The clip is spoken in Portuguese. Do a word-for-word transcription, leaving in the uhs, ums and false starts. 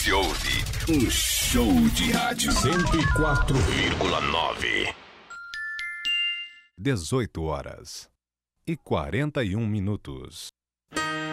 Você ouve um show de rádio cento e quatro vírgula nove. dezoito horas e quarenta e um minutos.